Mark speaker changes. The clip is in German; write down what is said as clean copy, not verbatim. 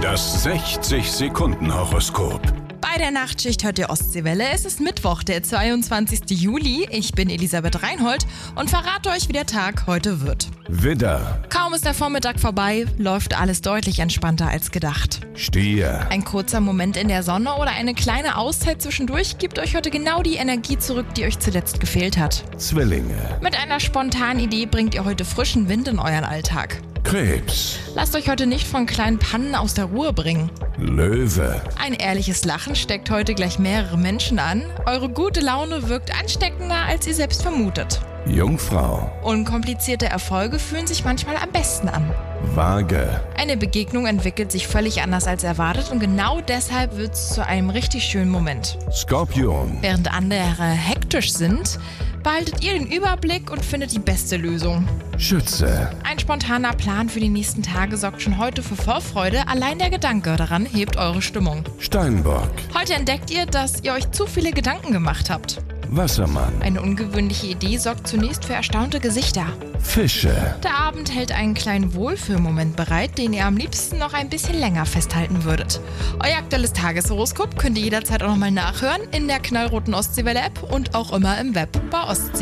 Speaker 1: Das 60-Sekunden-Horoskop.
Speaker 2: Bei der Nachtschicht hört ihr Ostseewelle. Es ist Mittwoch, der 22. Juli. Ich bin Elisabeth Reinhold und verrate euch, wie der Tag heute wird.
Speaker 1: Widder,
Speaker 2: Kaum ist der Vormittag vorbei, läuft alles deutlich entspannter als gedacht.
Speaker 1: Stier,
Speaker 2: Ein kurzer Moment in der Sonne oder eine kleine Auszeit zwischendurch gibt euch heute genau die Energie zurück, die euch zuletzt gefehlt hat.
Speaker 1: Zwillinge,
Speaker 2: Mit einer spontanen Idee bringt ihr heute frischen Wind in euren Alltag.
Speaker 1: Krebs,
Speaker 2: Lasst euch heute nicht von kleinen Pannen aus der Ruhe bringen.
Speaker 1: Löwe,
Speaker 2: Ein ehrliches Lachen steckt heute gleich mehrere Menschen an. Eure gute Laune wirkt ansteckender, als ihr selbst vermutet.
Speaker 1: Jungfrau,
Speaker 2: Unkomplizierte Erfolge fühlen sich manchmal am besten an.
Speaker 1: Waage,
Speaker 2: Eine Begegnung entwickelt sich völlig anders als erwartet und genau deshalb wird es zu einem richtig schönen Moment.
Speaker 1: Skorpion,
Speaker 2: Während andere hektisch sind, behaltet ihr den Überblick und findet die beste Lösung.
Speaker 1: Schütze,
Speaker 2: Ein spontaner Plan für die nächsten Tage sorgt schon heute für Vorfreude. Allein der Gedanke daran hebt eure Stimmung.
Speaker 1: Steinbock,
Speaker 2: Heute entdeckt ihr, dass ihr euch zu viele Gedanken gemacht habt.
Speaker 1: Wassermann,
Speaker 2: Eine ungewöhnliche Idee sorgt zunächst für erstaunte Gesichter.
Speaker 1: Fische.
Speaker 2: Der Abend hält einen kleinen Wohlfühlmoment bereit, den ihr am liebsten noch ein bisschen länger festhalten würdet. Euer aktuelles Tageshoroskop könnt ihr jederzeit auch nochmal nachhören in der knallroten Ostseewelle-App und auch immer im Web bei Ostsee.